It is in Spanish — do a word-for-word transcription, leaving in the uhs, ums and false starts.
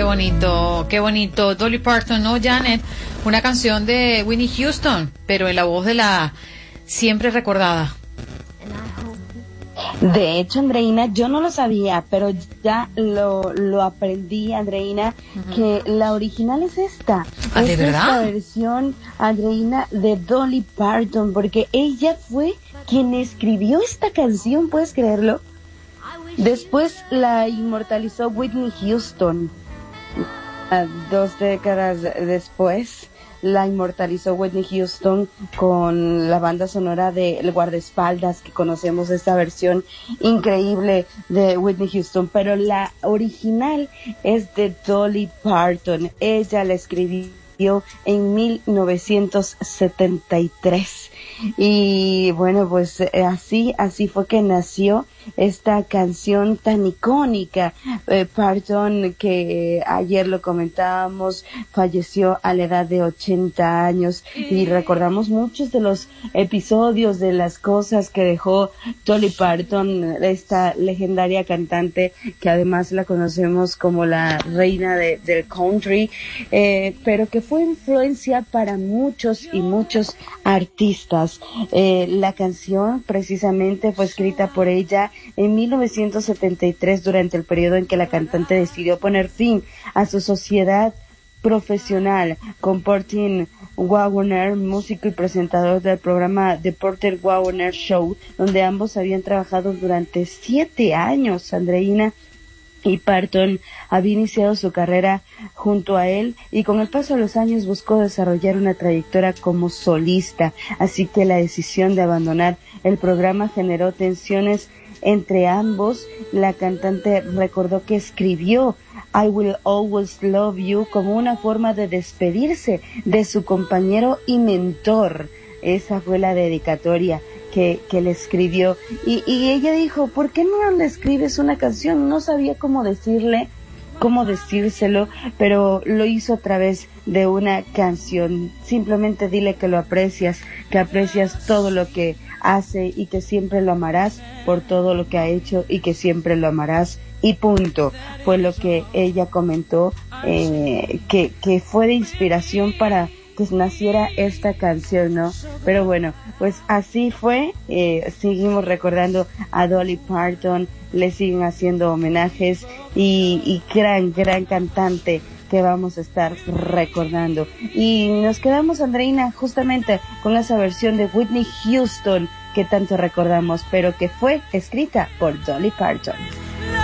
bonito, qué bonito. Dolly Parton, ¿no, Janet? Una canción de Whitney Houston, pero en la voz de la siempre recordada. De hecho, Andreina, yo no lo sabía, pero ya lo, lo aprendí, Andreina, uh-huh. que la original es esta. ¿Ah, es de verdad? Esta versión, Andreina, de Dolly Parton, porque ella fue quien escribió esta canción, ¿puedes creerlo? Después la inmortalizó Whitney Houston. Dos décadas después la inmortalizó Whitney Houston con la banda sonora de El Guardaespaldas, que conocemos esta versión increíble de Whitney Houston, pero la original es de Dolly Parton. Ella la escribió en mil novecientos setenta y tres y bueno, pues así así fue que nació esta canción tan icónica. eh, Parton, que ayer lo comentábamos, falleció a la edad de ochenta años y recordamos muchos de los episodios, de las cosas que dejó Dolly Parton, esta legendaria cantante que además la conocemos como la reina de, del country, eh, pero que fue influencia para muchos y muchos artistas. Eh, la canción precisamente fue escrita por ella en mil novecientos setenta y tres, durante el periodo en que la cantante decidió poner fin a su sociedad profesional con Porter Wagoner, músico y presentador del programa The Porter Wagoner Show, donde ambos habían trabajado durante siete años, Andreina. Y Parton había iniciado su carrera junto a él y con el paso de los años buscó desarrollar una trayectoria como solista, así que la decisión de abandonar el programa generó tensiones entre ambos. La cantante recordó que escribió I Will Always Love You como una forma de despedirse de su compañero y mentor. Esa fue la dedicatoria que, que le escribió. Y, y ella dijo, ¿por qué no le escribes una canción? No sabía cómo decirle, cómo decírselo, pero lo hizo a través de una canción. Simplemente dile que lo aprecias, que aprecias todo lo que hace y que siempre lo amarás por todo lo que ha hecho y que siempre lo amarás. Y punto. Fue lo que ella comentó, eh, que, que fue de inspiración para que naciera esta canción, ¿no? Pero bueno, pues así fue. Eh, seguimos recordando a Dolly Parton, le siguen haciendo homenajes y, y gran, gran cantante que vamos a estar recordando. Y nos quedamos, Andreina, justamente con esa versión de Whitney Houston que tanto recordamos, pero que fue escrita por Dolly Parton.